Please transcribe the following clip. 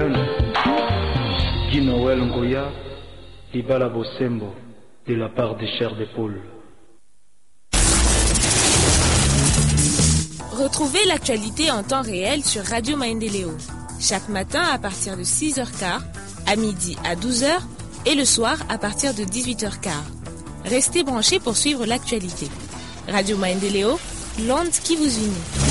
Guy Noël Ngoya, Ibala Bosembo, de la part des chairs des poules. Retrouvez l'actualité en temps réel sur Radio Maendeleo. Chaque matin à partir de 6h15, à midi à 12h et le soir à partir de 18h15. Restez branchés pour suivre l'actualité. Radio Maendeleo, l'onde qui vous unit.